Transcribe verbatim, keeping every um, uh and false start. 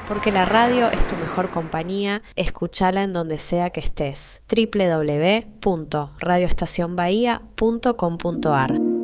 Porque la radio es tu mejor compañía, escúchala en donde sea que estés. doble u doble u doble u punto radio estación bahía punto com punto a r